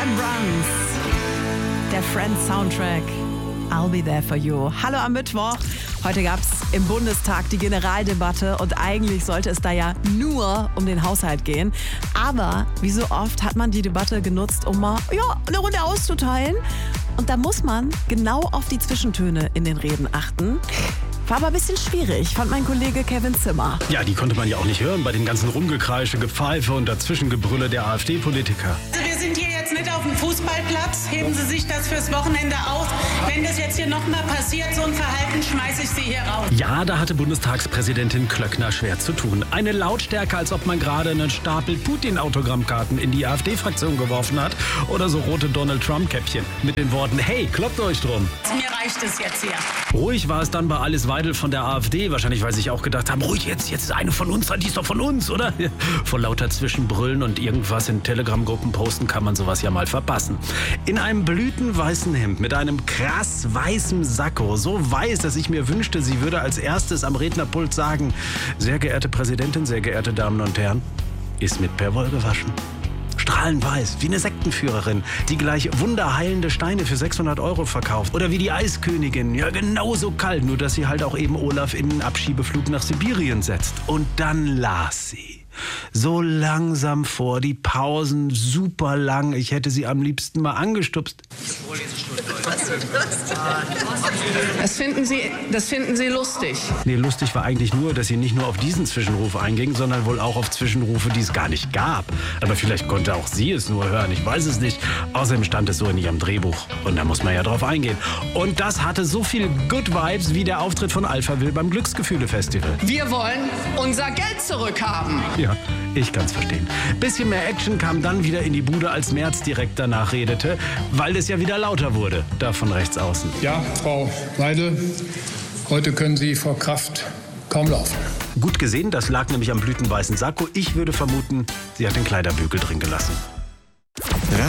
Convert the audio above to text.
Runs, der Friends-Soundtrack. I'll be there for you. Hallo am Mittwoch. Heute gab es im Bundestag die Generaldebatte und eigentlich sollte es da ja nur um den Haushalt gehen. Aber wie so oft hat man die Debatte genutzt, um mal eine Runde auszuteilen. Und da muss man genau auf die Zwischentöne in den Reden achten. War aber ein bisschen schwierig, fand mein Kollege Kevin Zimmer. Ja, die konnte man ja auch nicht hören bei dem ganzen Rumgekreische, Gepfeife und Dazwischengebrülle der AfD-Politiker. Also wir sind hier jetzt nicht auf dem Fußballplatz. Heben Sie sich das fürs Wochenende auf. Wenn das jetzt hier nochmal passiert, so ein Verhalten, schmeiße ich Sie hier raus. Ja, da hatte Bundestagspräsidentin Klöckner schwer zu tun. Eine Lautstärke, als ob man gerade einen Stapel Putin-Autogrammkarten in die AfD-Fraktion geworfen hat. Oder so rote Donald-Trump-Käppchen. Mit den Worten, hey, kloppt euch drum. Mir reicht es jetzt hier. Ruhig war es dann bei Alice Weidel von der AfD. Wahrscheinlich, weil sie sich auch gedacht haben, ruhig, jetzt ist eine von uns, die ist doch von uns, oder? Vor lauter Zwischenbrüllen und irgendwas in Telegram-Gruppen posten kann man sowas ja mal verpassen. In einem blütenweißen Hemd mit einem krass weißen Sakko, so weiß, dass ich mir wünschte, sie würde als erstes am Rednerpult sagen, sehr geehrte Präsidentin, sehr geehrte Damen und Herren, ist mit Perwoll gewaschen. Strahlenweiß, wie eine Sektenführerin, die gleich wunderheilende Steine für 600 € verkauft. Oder wie die Eiskönigin, ja genauso kalt, nur dass sie halt auch eben Olaf in einen Abschiebeflug nach Sibirien setzt. Und dann las sie. So langsam vor, die Pausen super lang. Ich hätte sie am liebsten mal angestupst. Das finden Sie lustig. Nee, lustig war eigentlich nur, dass sie nicht nur auf diesen Zwischenruf einging, sondern wohl auch auf Zwischenrufe, die es gar nicht gab. Aber vielleicht konnte auch sie es nur hören, ich weiß es nicht. Außerdem stand es so in ihrem Drehbuch. Und da muss man ja drauf eingehen. Und das hatte so viel Good Vibes wie der Auftritt von Alphaville beim Glücksgefühle-Festival. Wir wollen unser Geld zurückhaben. Ja, ich kann's verstehen. Bisschen mehr Action kam dann wieder in die Bude, als Merz direkt danach redete, weil es ja wieder lauter wurde, da von rechts außen. Ja, Frau Weidel, heute können Sie vor Kraft kaum laufen. Gut gesehen, das lag nämlich am blütenweißen Sakko. Ich würde vermuten, sie hat den Kleiderbügel drin gelassen.